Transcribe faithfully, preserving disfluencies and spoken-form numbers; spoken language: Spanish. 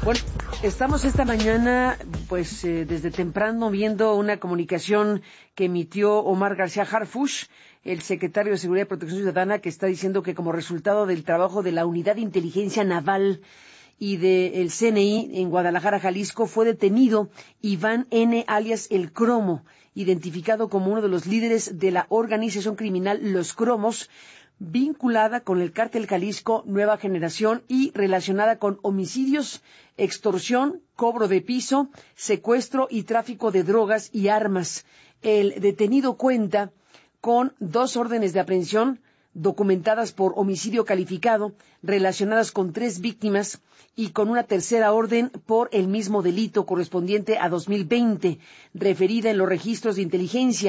Bueno, estamos esta mañana, pues eh, desde temprano viendo una comunicación que emitió Omar García Harfuch, el secretario de Seguridad y Protección Ciudadana, que está diciendo que como resultado del trabajo de la Unidad de Inteligencia Naval y del C N I en Guadalajara, Jalisco, fue detenido Iván N., alias El Cromo, identificado como uno de los líderes de la organización criminal Los Cromos, vinculada con el Cártel Jalisco Nueva Generación y relacionada con homicidios, extorsión, cobro de piso, secuestro y tráfico de drogas y armas. El detenido cuenta con dos órdenes de aprehensión documentadas por homicidio calificado, relacionadas con tres víctimas, y con una tercera orden por el mismo delito correspondiente a dos mil veinte, referida en los registros de inteligencia.